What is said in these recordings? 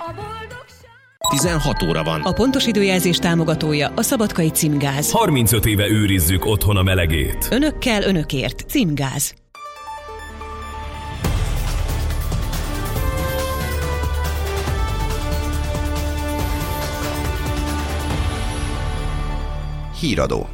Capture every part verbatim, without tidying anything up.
tizenhat óra van. A pontos időjelzés támogatója a Szabadkai Címgáz. harmincöt éve őrizzük otthon a melegét. Önökkel, önökért. Címgáz. Híradó.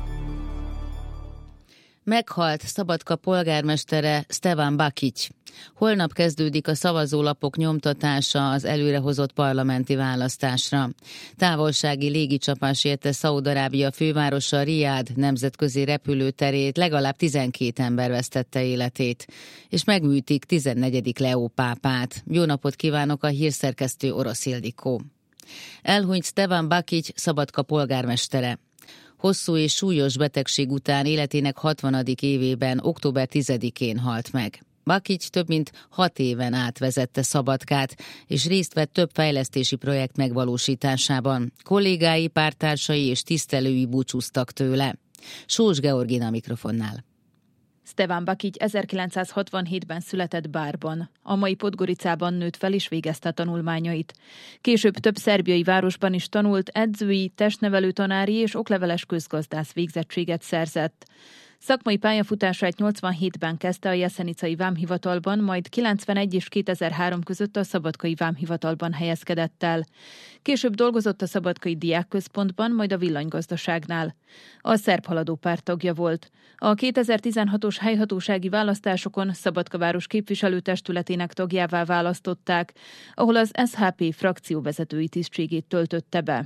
Meghalt Szabadka polgármestere Stevan Bakic. Holnap kezdődik a szavazólapok nyomtatása az előrehozott parlamenti választásra. Távolsági légicsapás érte Szaúd-Arábia fővárosa Riád nemzetközi repülőterét, legalább tizenkét ember vesztette életét, és megműtik tizennegyedik Leó pápát. Jó napot kívánok, a hírszerkesztő Orosz Ildikó. Elhunyt Stevan Bakic, Szabadka polgármestere. Hosszú és súlyos betegség után életének hatvanadik évében, október tizedikén halt meg. Bakic több mint hat éven át vezette Szabadkát, és részt vett több fejlesztési projekt megvalósításában. Kollégái, pártársai és tisztelői búcsúztak tőle. Sós Georgina mikrofonnál. Stevan Bakic ezerkilencszázhatvanhétben született Bárban. A mai Podgoricában nőtt fel és végezte a tanulmányait. Később több szerbiai városban is tanult, edzői, testnevelő tanári és okleveles közgazdász végzettséget szerzett. Szakmai pályafutását nyolcvanhétben kezdte a Jeszenicai Vámhivatalban, majd kilencvenegy és kétezer-három között a Szabadkai Vámhivatalban helyezkedett el. Később dolgozott a Szabadkai Diákközpontban, majd a Villanygazdaságnál. A Szerb-haladó párt tagja volt. A kétezer-tizenhatos helyhatósági választásokon Szabadka város képviselőtestületének tagjává választották, ahol az es há pé frakcióvezetői tisztségét töltötte be.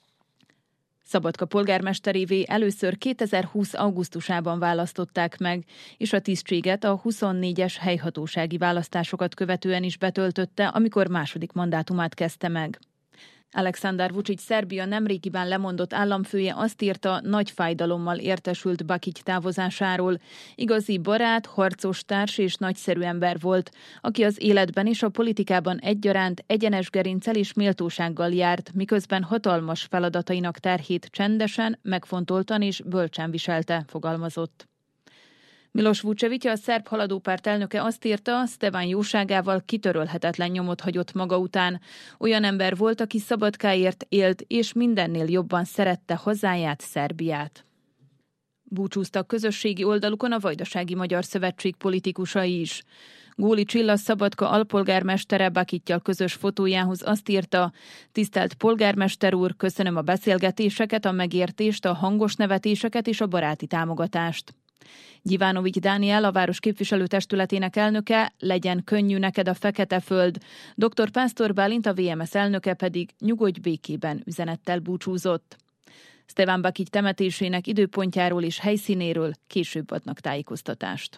Szabadka polgármesterévé először kétezer-húsz augusztusában választották meg, és a tisztséget a huszonnégyes helyhatósági választásokat követően is betöltötte, amikor második mandátumát kezdte meg. Aleksandar Vučić Szerbia nemrégiben lemondott államfője azt írta, nagy fájdalommal értesült Bakic távozásáról. Igazi barát, harcos társ és nagyszerű ember volt, aki az életben és a politikában egyaránt egyenes gerinccel és méltósággal járt, miközben hatalmas feladatainak terhét csendesen, megfontoltan és bölcsen viselte, fogalmazott. Miloš Vučević, a szerb haladópárt elnöke azt írta, Stevan jóságával kitörölhetetlen nyomot hagyott maga után. Olyan ember volt, aki Szabadkáért élt, és mindennél jobban szerette hazáját, Szerbiát. Búcsúztak közösségi oldalukon a Vajdasági Magyar Szövetség politikusai is. Góli Csilla Szabadka alpolgármestere Bakiccal közös fotójához azt írta, tisztelt polgármester úr, köszönöm a beszélgetéseket, a megértést, a hangos nevetéseket és a baráti támogatást. Gyivanovics Dániel, a város képviselőtestületének elnöke, legyen könnyű neked a fekete föld. doktor Pásztor Bálint, a vé em es elnöke pedig nyugodj békében üzenettel búcsúzott. Stevan Bakic temetésének időpontjáról és helyszínéről később adnak tájékoztatást.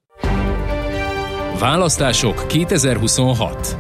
Választások kétezer-huszonhat.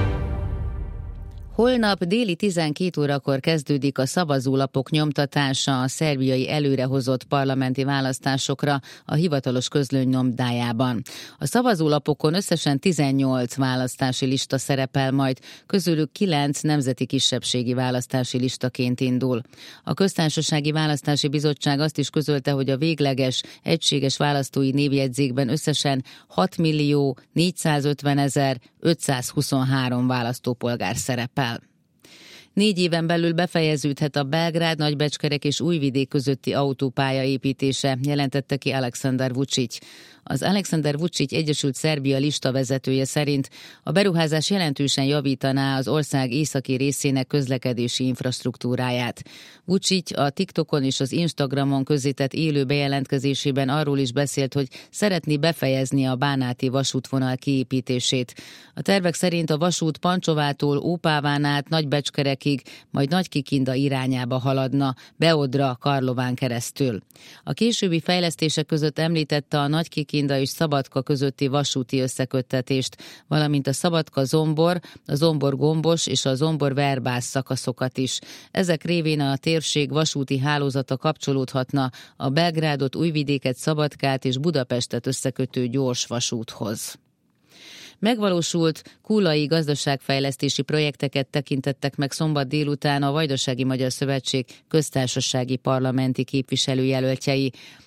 Holnap déli tizenkét órakor kezdődik a szavazólapok nyomtatása a szerbiai előrehozott parlamenti választásokra a hivatalos közlöny nyomdájában. A szavazólapokon összesen tizennyolc választási lista szerepel, majd közülük kilenc nemzeti kisebbségi választási listaként indul. A Köztársasági Választási Bizottság azt is közölte, hogy a végleges, egységes választói névjegyzékben összesen hatmillió négyszázötvenezer-ötszázhuszonhárom választópolgár szerepel. Négy éven belül befejeződhet a Belgrád, Nagybecskerek és Újvidék közötti autópálya építése, jelentette ki Aleksandar Vučić. Az Aleksandar Vučić Egyesült Szerbia listavezetője szerint a beruházás jelentősen javítaná az ország északi részének közlekedési infrastruktúráját. Vučić a TikTokon és az Instagramon közzétett élő bejelentkezésében arról is beszélt, hogy szeretné befejezni a bánáti vasútvonal kiépítését. A tervek szerint a vasút Pancsovától Ópáván át Nagybecskerekig, majd Nagykikinda irányába haladna, Beodra, Karlován keresztül. A későbbi fejlesztések között említette a Nagykikinda és Szabadka közötti vasúti összeköttetést, valamint a Szabadka-Zombor, a Zombor-Gombos és a Zombor-Verbász szakaszokat is. Ezek révén a térség vasúti hálózata kapcsolódhatna a Belgrádot, Újvidéket, Szabadkát és Budapestet összekötő gyors vasúthoz. Megvalósult kulai gazdaságfejlesztési projekteket tekintettek meg szombat délután a Vajdasági Magyar Szövetség köztársasági parlamenti képviselőjelöltjei.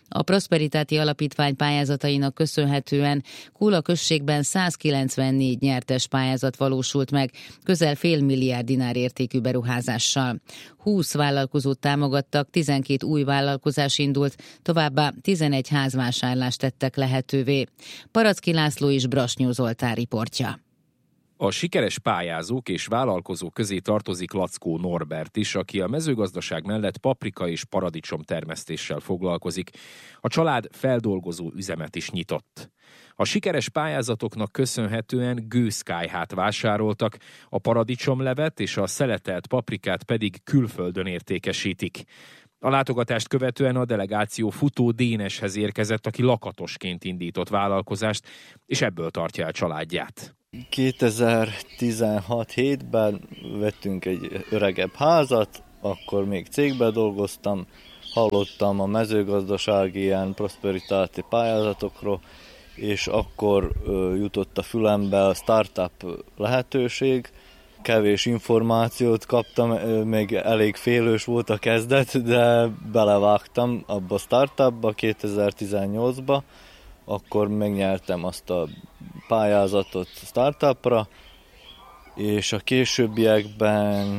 A Prosperitáti Alapítvány pályázatainak köszönhetően Kula községben százkilencvennégy nyertes pályázat valósult meg, közel fél milliárd dinár értékű beruházással. húsz vállalkozót támogattak, tizenkét új vállalkozás indult, továbbá tizenegy házvásárlást tettek lehetővé. Paracki László és Brasnyó Zoltán riportja. A sikeres pályázók és vállalkozók közé tartozik Lackó Norbert is, aki a mezőgazdaság mellett paprika és paradicsom termesztéssel foglalkozik. A család feldolgozó üzemet is nyitott. A sikeres pályázatoknak köszönhetően gőzkályhát vásároltak, a paradicsomlevet és a szeletelt paprikát pedig külföldön értékesítik. A látogatást követően a delegáció Futó Déneshez érkezett, aki lakatosként indított vállalkozást, és ebből tartja el családját. kétezer-tizenhat hétben vettünk egy öregebb házat, akkor még cégben dolgoztam, hallottam a mezőgazdasági ilyen prosperitáti pályázatokról, és akkor jutott a fülembe a startup lehetőség. Kevés információt kaptam, még elég félős volt a kezdet, de belevágtam abba a startupba kétezer-tizennyolcba, akkor megnyertem azt a pályázatot startupra, és a későbbiekben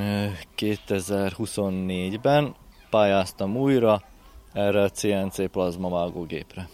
kétezer-huszonnégyben pályáztam újra erre a cé en cé plazmavágógépre.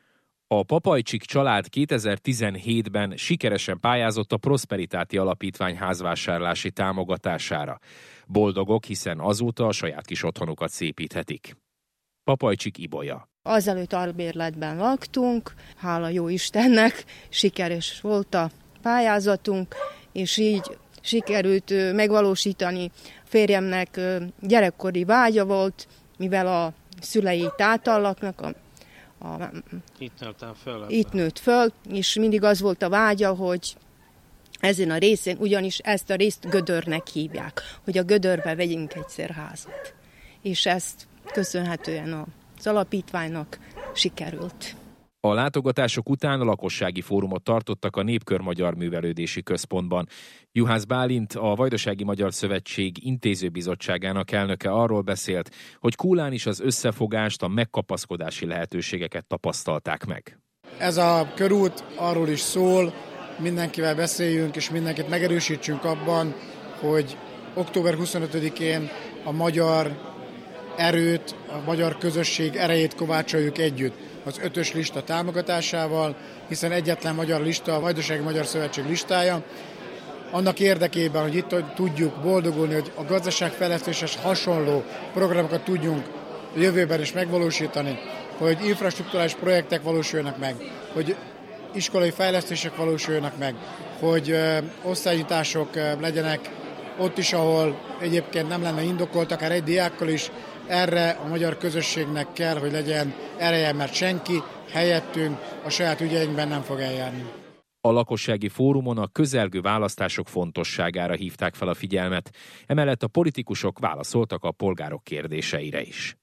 A Papajcsik család kétezer-tizenhétben sikeresen pályázott a Prosperitáti Alapítvány házvásárlási támogatására. Boldogok, hiszen azóta a saját kis otthonukat szépíthetik. Papajcsik Ibolya. Azelőtt albérletben laktunk, hála jó Istennek, sikeres volt a pályázatunk, és így sikerült megvalósítani. Férjemnek gyerekkori vágya volt, mivel a szülei itt átallaknak, a A, itt nőttem föl. Itt nőtt föl, és mindig az volt a vágya, hogy ezen a részén, ugyanis ezt a részt Gödörnek hívják, hogy a Gödörbe vegyünk egyszer házat. És ezt köszönhetően az alapítványnak sikerült. A látogatások után a lakossági fórumot tartottak a Népkör Magyar Művelődési Központban. Juhász Bálint, a Vajdasági Magyar Szövetség intézőbizottságának elnöke arról beszélt, hogy Kulán is az összefogást, a megkapaszkodási lehetőségeket tapasztalták meg. Ez a körút arról is szól, mindenkivel beszéljünk és mindenkit megerősítsünk abban, hogy október huszonötödikén a magyar erőt, a magyar közösség erejét kovácsoljuk együtt az ötös lista támogatásával, hiszen egyetlen magyar lista, a Vajdasági Magyar Szövetség listája, annak érdekében, hogy itt tudjuk boldogulni, hogy a gazdaságfejlesztéshez hasonló programokat tudjunk jövőben is megvalósítani, hogy infrastrukturális projektek valósuljanak meg, hogy iskolai fejlesztések valósuljanak meg, hogy osztálynyitások legyenek ott is, ahol egyébként nem lenne indokolt, akár egy diákkal is. Erre a magyar közösségnek kell, hogy legyen ereje, mert senki helyettünk a saját ügyeinkben nem fog eljárni. A lakossági fórumon a közelgő választások fontosságára hívták fel a figyelmet, emellett a politikusok válaszoltak a polgárok kérdéseire is.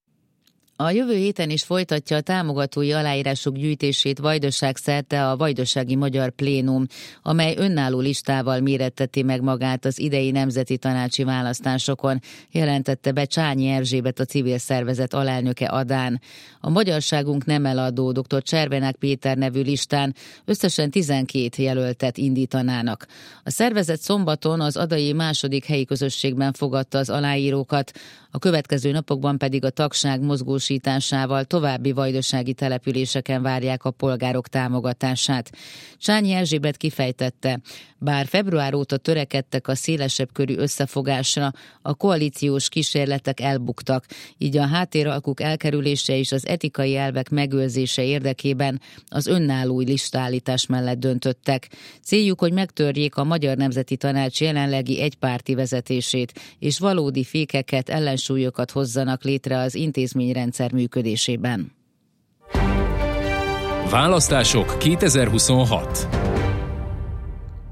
A jövő héten is folytatja a támogatói aláírások gyűjtését Vajdaság szerte a Vajdasági Magyar Plénum, amely önálló listával méretteti meg magát az idei nemzeti tanácsi választásokon, jelentette be Csányi Erzsébet, a civil szervezet alelnöke Adán. A Magyarságunk nem eladó dr. Cservenák Péter nevű listán összesen tizenkét jelöltet indítanának. A szervezet szombaton az adai második helyi közösségben fogadta az aláírókat, a következő napokban pedig a tagság mozgósításával további vajdasági településeken várják a polgárok támogatását. Csányi Erzsébet kifejtette, bár február óta törekedtek a szélesebb körű összefogásra, a koalíciós kísérletek elbuktak, így a háttéralkuk elkerülése és az etikai elvek megőrzése érdekében az önálló listállítás mellett döntöttek. Céljuk, hogy megtörjék a Magyar Nemzeti Tanács jelenlegi egypárti vezetését, és valódi fékeket, ellensúlyokat hozzanak létre az intézményrendszer működésében. Választások kétezer-huszonhat.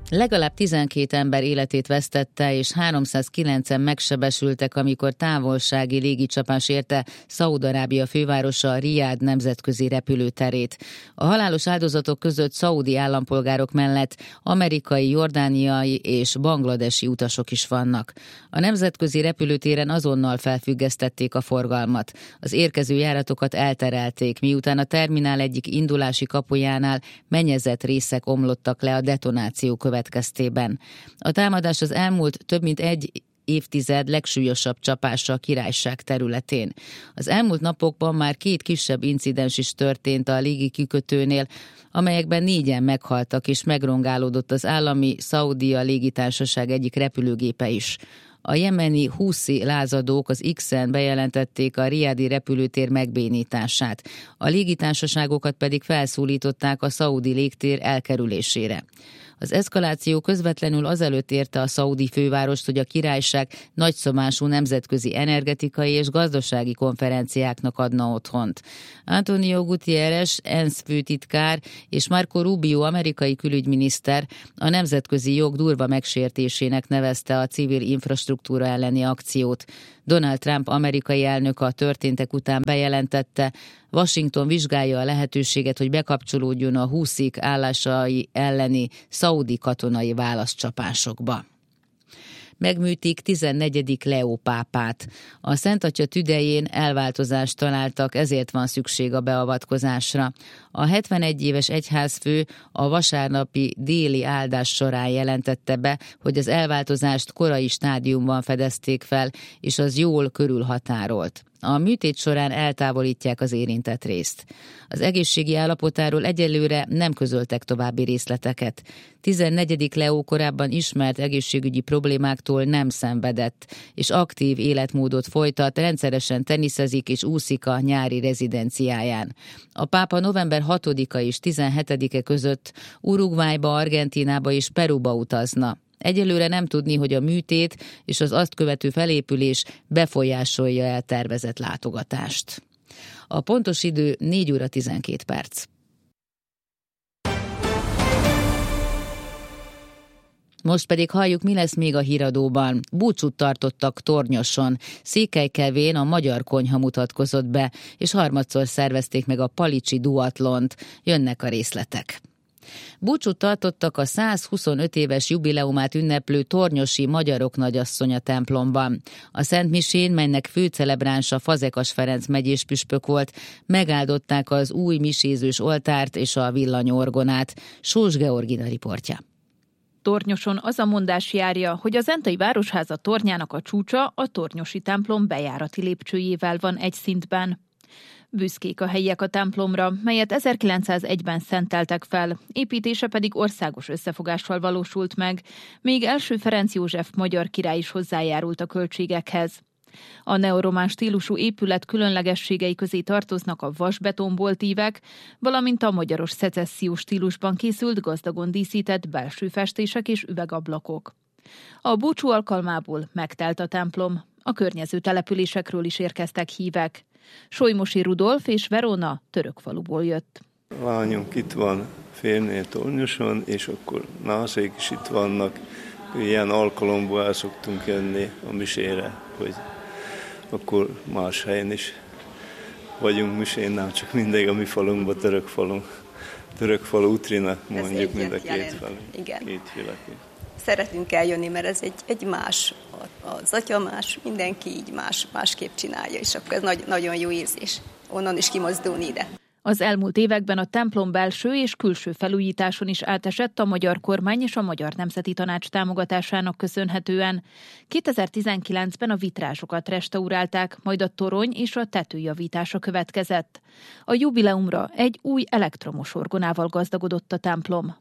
Legalább tizenkét ember életét vesztette, és háromszázkilencen megsebesültek, amikor távolsági légicsapás érte Szaúd-Arábia fővárosa Riád nemzetközi repülőterét. A halálos áldozatok között szaúdi állampolgárok mellett amerikai, jordániai és bangladesi utasok is vannak. A nemzetközi repülőtéren azonnal felfüggesztették a forgalmat. Az érkező járatokat elterelték, miután a terminál egyik indulási kapujánál mennyezett részek omlottak le a detonáció következtében. következtében. A támadás az elmúlt több mint egy évtized legsúlyosabb csapása a királyság területén. Az elmúlt napokban már két kisebb incidens is történt a légi kikötőnél, amelyekben négyen meghaltak, és megrongálódott az állami Szaudia légitársaság egyik repülőgépe is. A jemeni húszi lázadók az X-en bejelentették a riádi repülőtér megbénítását. A légitársaságokat pedig felszólították a szaudi légtér elkerülésére. Az eszkaláció közvetlenül azelőtt érte a szaudi fővárost, hogy a királyság nagyszabású nemzetközi energetikai és gazdasági konferenciáknak adna otthont. Antonio Guterres, ENSZ főtitkár, és Marco Rubio, amerikai külügyminiszter a nemzetközi jog durva megsértésének nevezte a civil infrastruktúra elleni akciót. Donald Trump amerikai elnök a történtek után bejelentette, Washington vizsgálja a lehetőséget, hogy bekapcsolódjon a húszik állásai elleni szaudi katonai válaszcsapásokba. Megműtik tizennegyedik Leó pápát. A Szent Atya tüdején elváltozást találtak, ezért van szükség a beavatkozásra. A hetvenegy éves egyházfő a vasárnapi déli áldás során jelentette be, hogy az elváltozást korai stádiumban fedezték fel, és az jól körülhatárolt. A műtét során eltávolítják az érintett részt. Az egészségi állapotáról egyelőre nem közöltek további részleteket. tizennegyedik Leó korábban ismert egészségügyi problémáktól nem szenvedett, és aktív életmódot folytat, rendszeresen teniszezik és úszik a nyári rezidenciáján. A pápa november hatodika és tizenhetedike között Uruguayba, Argentínába és Peruba utazna. Egyelőre nem tudni, hogy a műtét és az azt követő felépülés befolyásolja el tervezett látogatást. A pontos idő négy óra tizenkét perc. Most pedig halljuk, mi lesz még a híradóban. Búcsút tartottak Tornyoson. Székelykelvén a magyar konyha mutatkozott be, és harmadszor szervezték meg a Palicsi duatlont. Jönnek a részletek. Búcsút tartottak a százhuszonöt éves jubileumát ünneplő tornyosi Magyarok Nagyasszonya templomban. A szentmisén, melynek főcelebránsa Fazekas Ferenc megyés püspök volt, megáldották az új misézős oltárt és a villanyorgonát. Sós Georgina riportja. Tornyoson az a mondás járja, hogy a zentai városháza tornyának a csúcsa a tornyosi templom bejárati lépcsőjével van egy szintben. Büszkék a helyiek a templomra, melyet ezerkilencszázegyben szenteltek fel, építése pedig országos összefogással valósult meg, még első Ferenc József magyar király is hozzájárult a költségekhez. A neoromán stílusú épület különlegességei közé tartoznak a vasbetonboltívek, valamint a magyaros szecessziós stílusban készült, gazdagon díszített belső festések és üvegablakok. A búcsú alkalmából megtelt a templom, a környező településekről is érkeztek hívek. Solymosi Rudolf és Verona Törökfaluból jött. Lányunk itt van félnél Tornyoson, és akkor nászék is itt vannak. Ilyen alkalomból el szoktunk jönni a misére, hogy akkor más helyen is vagyunk misén, nem csak mindig a mi falunkban, Törökfalun. Törökfalu, Utrina, mondjuk mind a két falu. Igen. Két félekű. Szeretünk eljönni, mert ez egy, egy más, az atya más, mindenki így más, másképp csinálja, és akkor ez nagy, nagyon jó érzés onnan is kimozdulni ide. Az elmúlt években a templom belső és külső felújításon is átesett a magyar kormány és a Magyar Nemzeti Tanács támogatásának köszönhetően. kétezer-tizenkilencben a vitrázsokat restaurálták, majd a torony és a tetőjavítása következett. A jubileumra egy új elektromos orgonával gazdagodott a templom.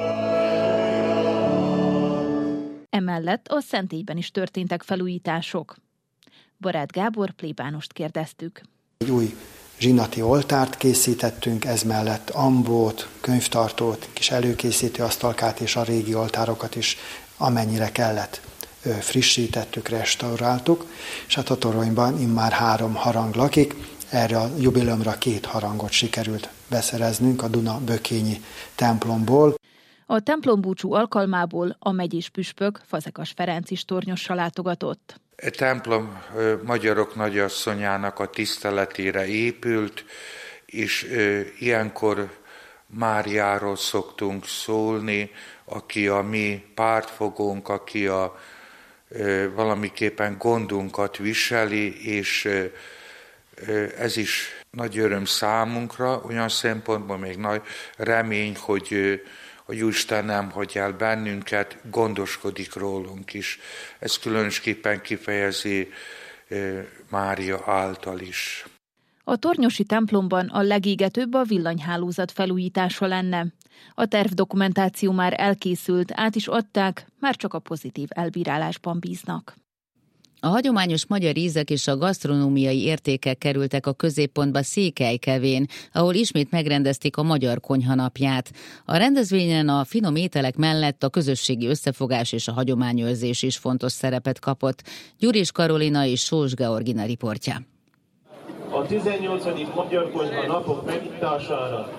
Emellett a szentélyben is történtek felújítások. Barát Gábor plébánost kérdeztük. Egy új zsinati oltárt készítettünk, ez mellett ambót, könyvtartót, kis előkészítő asztalkát és a régi oltárokat is amennyire kellett frissítettük, restauráltuk, és hát a toronyban immár három harang lakik, erre a jubileumra két harangot sikerült beszereznünk a Duna-bökényi templomból. A templombúcsú alkalmából a megyés püspök, Fazekas Ferenc is Tornyossal látogatott. A templom magyarok nagyasszonyának a tiszteletére épült, és ilyenkor Máriáról szoktunk szólni, aki a mi pártfogónk, aki a valamiképpen gondunkat viseli, és ez is nagy öröm számunkra, olyan szempontból még nagy remény, hogy a Jóisten nem hagy el bennünket, gondoskodik rólunk is. Ez különösképpen kifejezi Mária által is. A tornyosi templomban a legégetőbb a villanyhálózat felújítása lenne. A tervdokumentáció már elkészült, át is adták, már csak a pozitív elbírálásban bíznak. A hagyományos magyar ízek és a gasztronómiai értékek kerültek a középpontba Székelykevén, ahol ismét megrendezték a Magyar Konyha Napját. A rendezvényen a finom ételek mellett a közösségi összefogás és a hagyományőrzés is fontos szerepet kapott. Gyuris Karolina és Sós Georgina riportja. A tizennyolcadik Magyar Konyha Napok megnyitására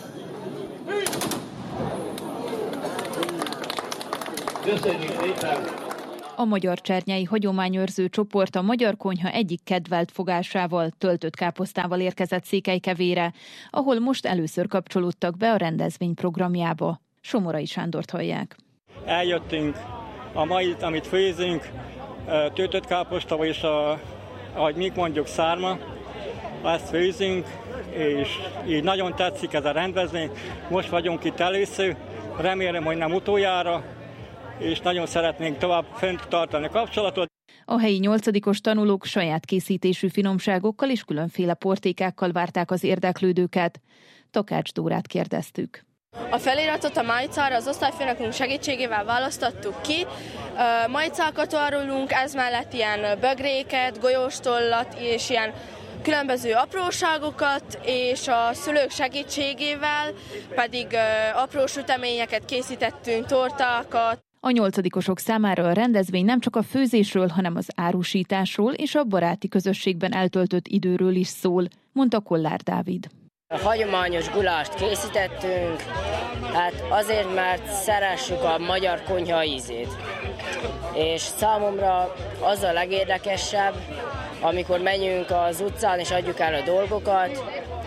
köszönjük szépen! A Magyar Csernyei Hagyományőrző Csoport a Magyar Konyha egyik kedvelt fogásával, töltött káposztával érkezett Székelykevére, ahol most először kapcsolódtak be a rendezvény programjába. Somorai Sándort hallják. Eljöttünk, a mai, amit főzünk, töltött káposztával és a, ahogy mi mondjuk, szárma, ezt főzünk, és így nagyon tetszik ez a rendezvény. Most vagyunk itt először, remélem, hogy nem utoljára, és nagyon szeretnénk tovább fent tartani a kapcsolatot. A helyi nyolcadikos tanulók saját készítésű finomságokkal és különféle portékákkal várták az érdeklődőket. Takács Dórát kérdeztük. A feliratot a majcára az osztályfőnökünk segítségével választottuk ki. Majcákat árulunk, ez mellett ilyen bögréket, golyóstollat és ilyen különböző apróságokat, és a szülők segítségével pedig apró süteményeket készítettünk, tortákat. A nyolcadikosok számára a rendezvény nem csak a főzésről, hanem az árusításról és a baráti közösségben eltöltött időről is szól, mondta Kollár Dávid. A hagyományos gulást készítettünk, hát azért, mert szeressük a magyar konyha ízét. És számomra az a legérdekesebb, amikor menjünk az utcán és adjuk el a dolgokat,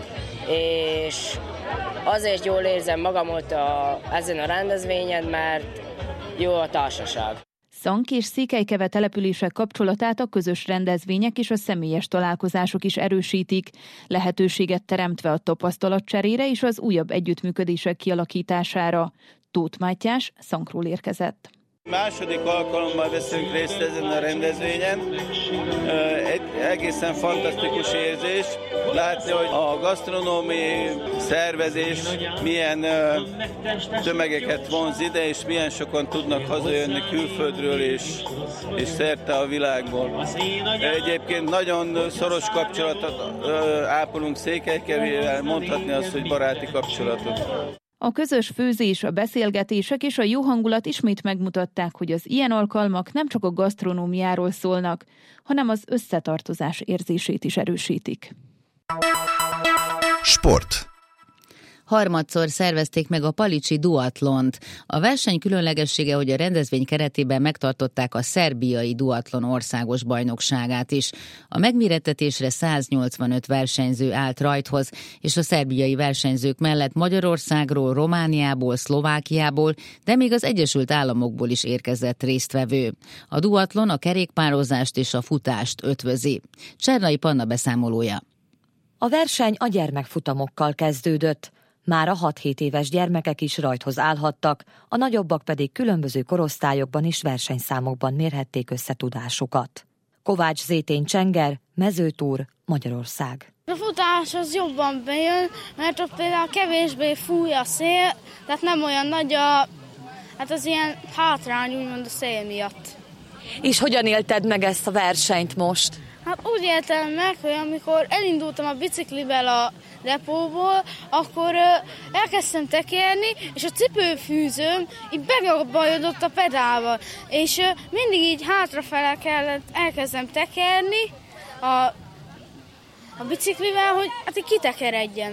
és azért jól érzem magamot a, ezen a rendezvényen, mert jó a társaság. Szank és Székelykeve települések kapcsolatát a közös rendezvények és a személyes találkozások is erősítik, lehetőséget teremtve a tapasztalatcserére és az újabb együttműködések kialakítására. Tóth Mátyás Szankról érkezett. Második alkalommal veszünk részt ezen a rendezvényen. Egy egészen fantasztikus érzés látni, hogy a gasztronómiai szervezés milyen tömegeket vonz ide, és milyen sokan tudnak hazajönni külföldről és, és szerte a világból. Egyébként nagyon szoros kapcsolatot ápolunk Székelykevével, mondhatni azt, hogy baráti kapcsolatot. A közös főzés, a beszélgetések és a jó hangulat ismét megmutatták, hogy az ilyen alkalmak nem csak a gasztronómiáról szólnak, hanem az összetartozás érzését is erősítik. Sport. Harmadszor szervezték meg a palicsi duatlont. A verseny különlegessége, hogy a rendezvény keretében megtartották a szerbiai duatlon országos bajnokságát is. A megmérettetésre száznyolcvanöt versenyző állt rajthoz, és a szerbiai versenyzők mellett Magyarországról, Romániából, Szlovákiából, de még az Egyesült Államokból is érkezett résztvevő. A duatlon a kerékpározást és a futást ötvözi. Csernai Panna beszámolója. A verseny a gyermekfutamokkal kezdődött. Már a hat-hét éves gyermekek is rajthoz állhattak, a nagyobbak pedig különböző korosztályokban és versenyszámokban mérhették össze tudásukat. Kovács Zétény Csenger, Mezőtúr, Magyarország. A futás az jobban bejön, mert ott például kevésbé fúj a szél, tehát nem olyan nagy a, hát az ilyen hátrány úgymond a szél miatt. És hogyan élted meg ezt a versenyt most? Hát úgy éltem meg, hogy amikor elindultam a biciklivel a depóból, akkor elkezdtem tekerni, és a cipőfűzőm így begabajodott a pedálba, és mindig így hátrafele kellett elkezdem tekerni a, a biciklivel, hogy hát így kitekeredjen.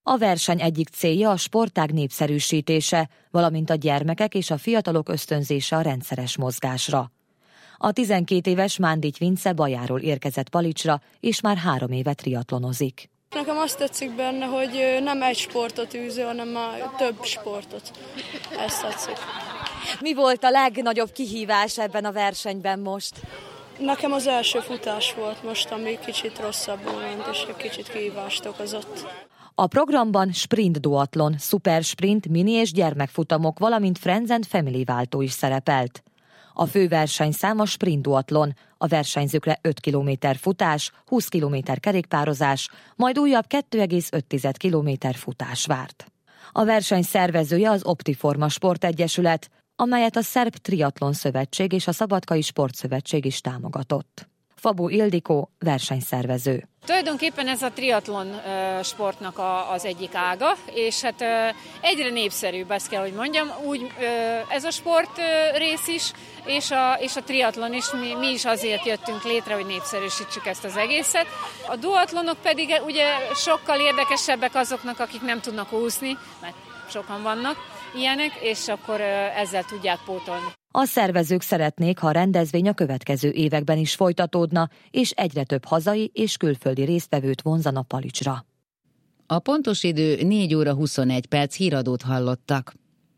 A verseny egyik célja a sportág népszerűsítése, valamint a gyermekek és a fiatalok ösztönzése a rendszeres mozgásra. A tizenkét éves Mándics Vince Bajáról érkezett Palicsra, és már három éve triatlonozik. Nekem azt tetszik benne, hogy nem egy sportot űző, hanem már több sportot. Ezt tetszik. Mi volt a legnagyobb kihívás ebben a versenyben most? Nekem az első futás volt most, ami kicsit rosszabbul ment, és egy kicsit kihívást okozott. A programban sprint duatlon, szupersprint, mini és gyermekfutamok, valamint Friends and Family váltó is szerepelt. A fő versenyszám a sprint duatlon, a versenyzőkre öt kilométer futás, húsz kilométer kerékpározás, majd újabb két egész öt kilométer futás várt. A verseny szervezője az Optiforma Sportegyesület, amelyet a Szerb Triatlon Szövetség és a Szabadkai Sportszövetség is támogatott. Fabó Ildikó, versenyszervező. Tulajdonképpen ez a triatlon sportnak a, az egyik ága, és hát egyre népszerűbb, ezt kell, hogy mondjam, úgy ez a sport rész is, és a, és a triatlon is, mi, mi is azért jöttünk létre, hogy népszerűsítsük ezt az egészet. A duatlonok pedig ugye sokkal érdekesebbek azoknak, akik nem tudnak úszni, mert sokan vannak ilyenek, és akkor ezzel tudják pótolni. A szervezők szeretnék, ha a rendezvény a következő években is folytatódna, és egyre több hazai és külföldi résztvevőt vonzana Palicsra. A pontos idő négy óra huszonegy perc, híradót hallottak.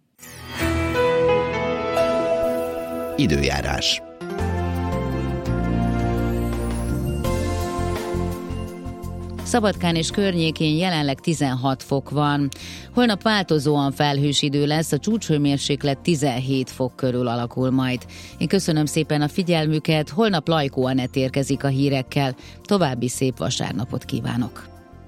Időjárás. Szabadkán és környékén jelenleg tizenhat fok van. Holnap változóan felhős idő lesz, a csúcshőmérséklet tizenhét fok körül alakul majd. Én köszönöm szépen a figyelmüket, holnap Lajkó Anett érkezik a hírekkel. További szép vasárnapot kívánok!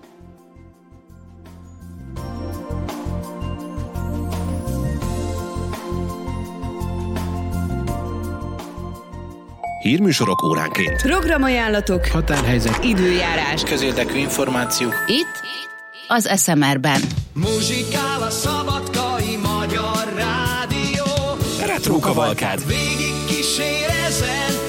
Hírműsorok óránként. Programajánlatok, Határhelyzet, időjárás, közérdekű információk. Itt az es em er-ben. Muzsikál a Szabadkai Magyar Rádió. Retro kavalkád. Végig kísér ezen